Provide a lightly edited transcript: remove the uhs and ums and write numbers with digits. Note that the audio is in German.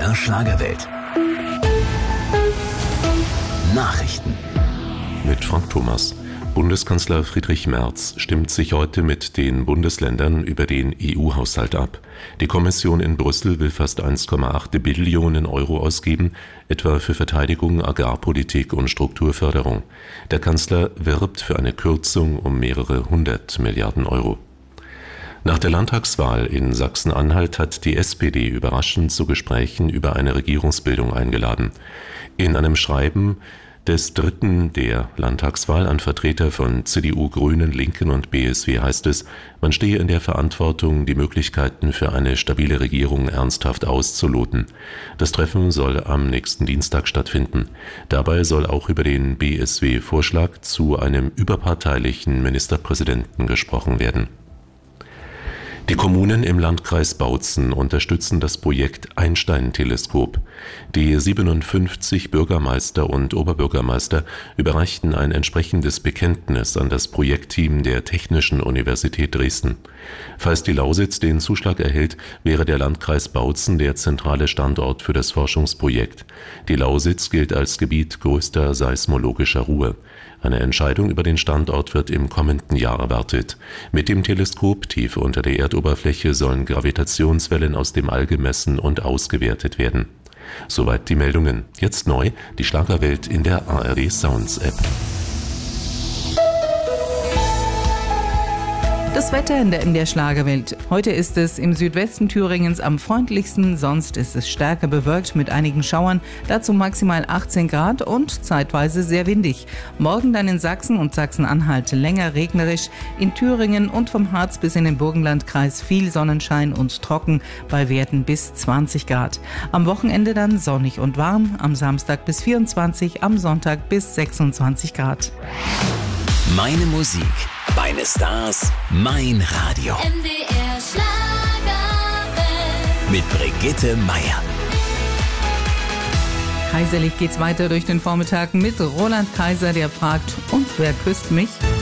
MDR Schlagerwelt. Nachrichten. Mit Frank Thomas. Bundeskanzler Friedrich Merz stimmt sich heute mit den Bundesländern über den EU-Haushalt ab. Die Kommission in Brüssel will fast 1,8 Billionen Euro ausgeben, etwa für Verteidigung, Agrarpolitik und Strukturförderung. Der Kanzler wirbt für eine Kürzung um mehrere 100 Milliarden Euro. Nach der Landtagswahl in Sachsen-Anhalt hat die SPD überraschend zu Gesprächen über eine Regierungsbildung eingeladen. In einem Schreiben des Dritten der Landtagswahl an Vertreter von CDU, Grünen, Linken und BSW heißt es, man stehe in der Verantwortung, die Möglichkeiten für eine stabile Regierung ernsthaft auszuloten. Das Treffen soll am nächsten Dienstag stattfinden. Dabei soll auch über den BSW-Vorschlag zu einem überparteilichen Ministerpräsidenten gesprochen werden. Die Kommunen im Landkreis Bautzen unterstützen das Projekt Einstein-Teleskop. Die 57 Bürgermeister und Oberbürgermeister überreichten ein entsprechendes Bekenntnis an das Projektteam der Technischen Universität Dresden. Falls die Lausitz den Zuschlag erhält, wäre der Landkreis Bautzen der zentrale Standort für das Forschungsprojekt. Die Lausitz gilt als Gebiet größter seismologischer Ruhe. Eine Entscheidung über den Standort wird im kommenden Jahr erwartet. Mit dem Teleskop tief unter der Erdoberfläche sollen Gravitationswellen aus dem All gemessen und ausgewertet werden. Soweit die Meldungen. Jetzt neu, die Schlagerwelt in der ARD Sounds App. Das Wetter in der MDR Schlagerwelt. Heute ist es im Südwesten Thüringens am freundlichsten, sonst ist es stärker bewölkt mit einigen Schauern, dazu maximal 18 Grad und zeitweise sehr windig. Morgen dann in Sachsen und Sachsen-Anhalt länger regnerisch, in Thüringen und vom Harz bis in den Burgenlandkreis viel Sonnenschein und trocken bei Werten bis 20 Grad. Am Wochenende dann sonnig und warm, am Samstag bis 24, am Sonntag bis 26 Grad. Meine Musik, meine Stars, mein Radio. MDR Schlagerwelt. Mit Brigitte Meier. Kaiserlich geht's weiter durch den Vormittag mit Roland Kaiser, der fragt, und wer küsst mich?